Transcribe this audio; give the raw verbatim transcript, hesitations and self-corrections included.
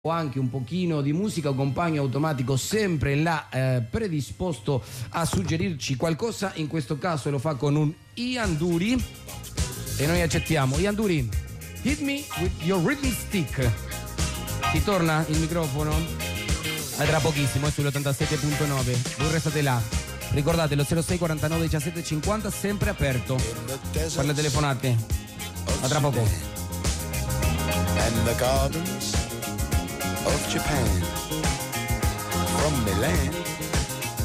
o anche un pochino di musica, compagno automatico sempre là eh, predisposto a suggerirci qualcosa. In questo caso lo fa con un Ian Dury e noi accettiamo. Ian Dury, hit me with your rhythm stick. Ti torna il microfono? Eh, tra pochissimo, è sull'ottantasette virgola nove. Voi restate là. Ricordate lo zero sei quarantanove diciassette cinquanta sempre aperto per le telefonate. A tra poco. And the gardens of Japan, from Milan